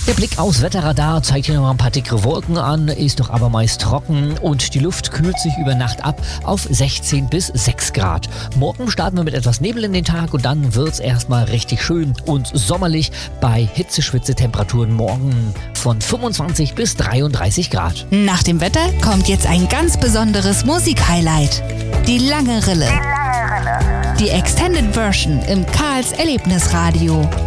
Der Blick aufs Wetterradar zeigt hier noch ein paar dickere Wolken an, ist doch aber meist trocken und die Luft kühlt sich über Nacht ab auf 16 bis 6 Grad. Morgen starten wir mit etwas Nebel in den Tag und dann wird's erstmal richtig schön und sommerlich bei Hitze-Schwitze-Temperaturen morgen von 25 bis 33 Grad. Nach dem Wetter kommt jetzt ein ganz besonderes Musik-Highlight. Die lange Rille. Die Extended Version im Karls Erlebnisradio.